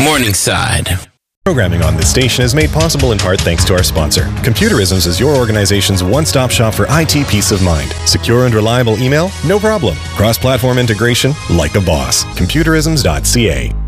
Morningside. Programming on this station is made possible in part thanks to our sponsor. Computerisms is your organization's one-stop shop for IT peace of mind. Secure and reliable email? No problem. Cross-platform integration? Like a boss. Computerisms.ca.